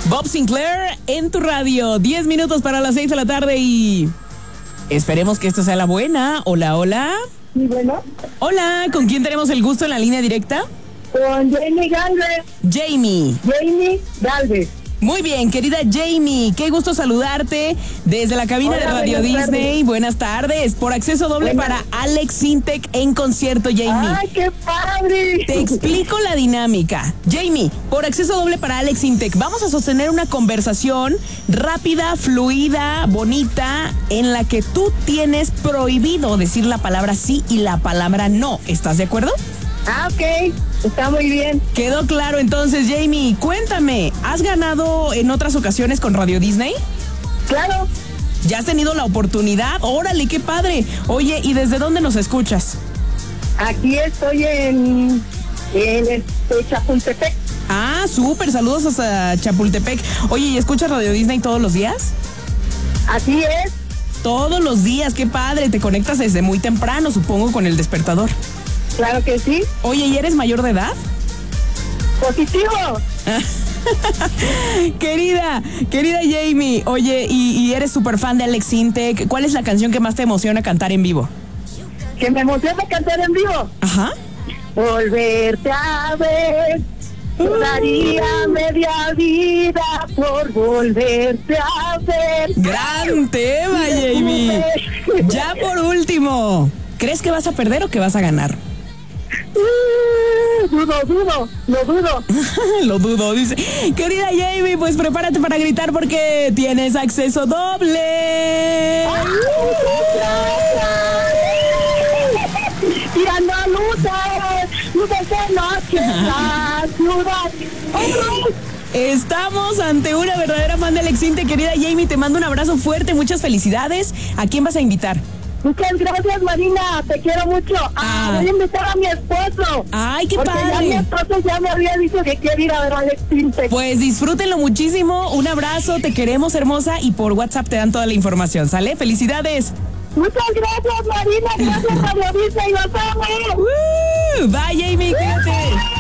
Bob Sinclair en tu radio. 10 minutos para las 6 de la tarde y esperemos que esta sea la buena. Hola, hola. Sí, bueno. Hola, ¿con quién tenemos el gusto en la línea directa? Con Jamie Galvez. Jamie. Jamie Galvez. Muy bien, querida Jamie, qué gusto saludarte desde la cabina de Radio buenas Disney. tardes. Buenas tardes. Por acceso doble para Alex Sintek en concierto, Jamie. ¡Ay, qué padre! Te explico la dinámica. Jamie, por acceso doble para Alex Sintek, vamos a sostener una conversación rápida, fluida, bonita, en la que tú tienes prohibido decir la palabra sí y la palabra no. ¿Estás de acuerdo? Ah, ok. Está muy bien. Quedó claro entonces, Jamie. Cuéntame, ¿has ganado en otras ocasiones con Radio Disney? Claro. ¿Ya has tenido la oportunidad? ¡Órale, qué padre! Oye, ¿y desde dónde nos escuchas? Aquí estoy en Chapultepec. Ah, súper, saludos hasta Chapultepec. Oye, ¿y escuchas Radio Disney todos los días? Así es. Todos los días, qué padre. Te conectas desde muy temprano, supongo, con el despertador. Claro que sí. Oye, ¿y eres mayor de edad? Positivo. Querida Jamie, oye, y eres súper fan de Alex Sintek. ¿Cuál es la canción que más te emociona cantar en vivo? Que me emociona cantar en vivo. Ajá. Volverte a ver. Yo daría media vida por volverte a ver. Gran tema, Jamie. Ya por último, ¿crees que vas a perder o que vas a ganar? Dudo. Lo dudo, dice. Querida Jamie, pues prepárate para gritar porque tienes acceso doble. Tirando luces de noche, la ciudad. Estamos ante una verdadera fan de Alex Sintek. Querida Jamie, te mando un abrazo fuerte, muchas felicidades. ¿A quién vas a invitar? Muchas gracias, Marina, te quiero mucho. Voy a invitar a mi esposo. ¡Ay, qué porque padre! Ya mi esposo ya me había dicho que quiere ir a ver a Alex Sintek. Pues disfrútenlo muchísimo. Un abrazo, te queremos, hermosa. Y por WhatsApp te dan toda la información, ¿sale? ¡Felicidades! Muchas gracias, Marina. Gracias, Radio Disney. Nos vemos. Bye, Jamie, cuídate.